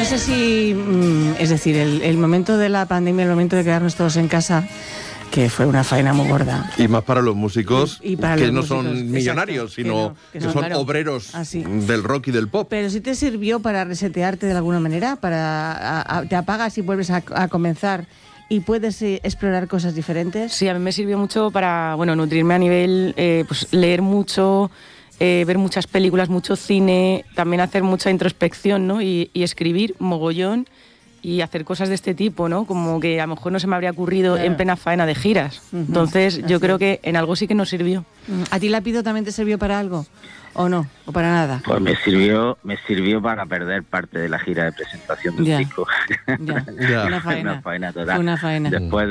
sé si, es decir, el momento de la pandemia, el momento de quedarnos todos en casa, que fue una faena muy gorda. Y más para los músicos Y para que los no músicos, son millonarios, exacto, sino que que son, son claro, obreros así. del rock y del pop. Pero sí te sirvió para resetearte de alguna manera, te apagas y vuelves a comenzar y puedes explorar cosas diferentes. Sí, a mí me sirvió mucho para, nutrirme a nivel, pues leer mucho, ver muchas películas, mucho cine, también hacer mucha introspección, ¿no? Y escribir mogollón y hacer cosas de este tipo, ¿no? Como que a lo mejor no se me habría ocurrido en plena faena de giras. Entonces, yo creo que en algo sí que nos sirvió. ¿A ti, Lápido, también te sirvió para algo? ¿O no? ¿O para nada? Pues me sirvió para perder parte de la gira de presentación del disco. Una faena. Una faena total. Una faena. Después